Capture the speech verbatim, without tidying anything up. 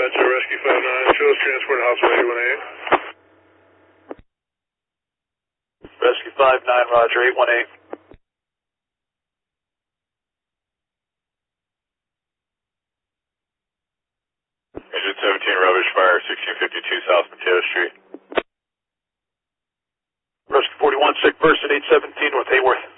Metro Rescue five nine, show us transport hospital eight one eight. Rescue five nine, roger, eight one eight. Engine seventeen, rubbish fire, sixteen fifty-two South Mateo Street. Rescue forty-one, sick person, eight seventeen, North Hayworth.